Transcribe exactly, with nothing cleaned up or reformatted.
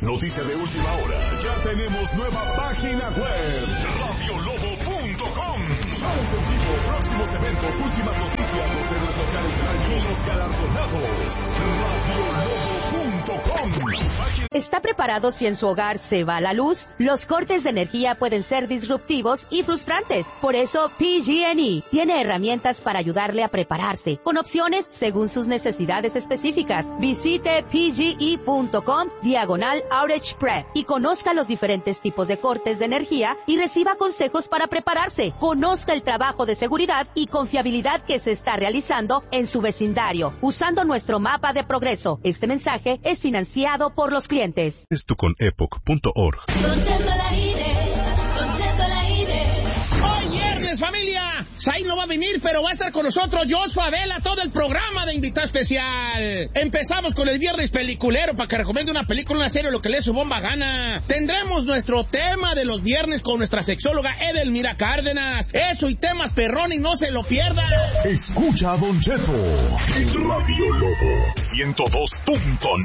Noticia de última hora. Ya tenemos nueva página web. radio lobo punto com. Shows en vivo, próximos eventos, últimas noticias, los héroes locales del año y los galardonados. radio lobo punto com. ¿Está preparado si en su hogar se va la luz? Los cortes de energía pueden ser disruptivos y frustrantes. Por eso, P G and E tiene herramientas para ayudarle a prepararse, con opciones según sus necesidades específicas. Visite p g e punto com diagonal outage prep y conozca los diferentes tipos de cortes de energía y reciba consejos para prepararse. Conozca el trabajo de seguridad y confiabilidad que se está realizando en su vecindario, usando nuestro mapa de progreso. Este mensaje es financiado por los clientes. Esto con epoch punto org. Hoy viernes, familia. Sai no va a venir, pero va a estar con nosotros Joshua Vela, todo el programa de invitado especial. Empezamos con el viernes peliculero para que recomiende una película, una serie, lo que le dé su bomba gana. Tendremos nuestro tema de los viernes con nuestra sexóloga Edelmira Cárdenas. Eso y temas perrón y no se lo pierda. Escucha a Don Cheto en Radio Lobo ciento dos punto nueve.